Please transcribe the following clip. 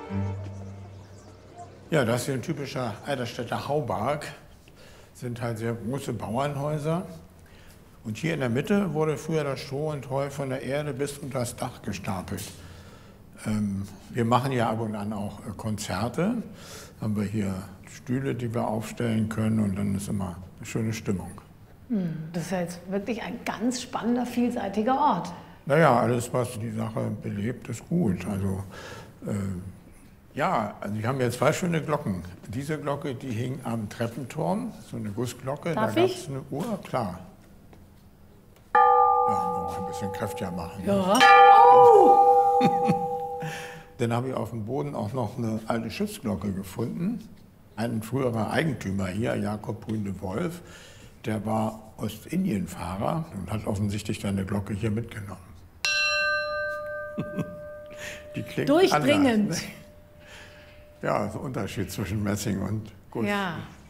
Ja, das ist hier ein typischer Eiderstedter Haubarg. Sind halt sehr große Bauernhäuser. Und hier in der Mitte wurde früher das Stroh und Heu von der Erde bis unter das Dach gestapelt. Wir machen ja ab und an auch Konzerte. Haben wir hier Stühle, die wir aufstellen können, und dann ist immer eine schöne Stimmung. Das ist ja jetzt wirklich ein ganz spannender, vielseitiger Ort. Naja, alles, was die Sache belebt, ist gut. Also, ja, also wir haben jetzt zwei schöne Glocken. Diese Glocke, die hing am Treppenturm, so eine Gussglocke. Darf da gab ich? es eine Uhr, klar. Ja, noch ein bisschen kräftiger machen. Ne? Ja. Dann habe ich auf dem Boden auch noch eine alte Schiffsglocke gefunden. Ein früherer Eigentümer hier, Jakob Brüne-Wolf, der war Ostindien-Fahrer und hat offensichtlich seine Glocke hier mitgenommen. Die klingt Durchdringend. anders, ne? Ja, so ein Unterschied zwischen Messing und Guss. Ja.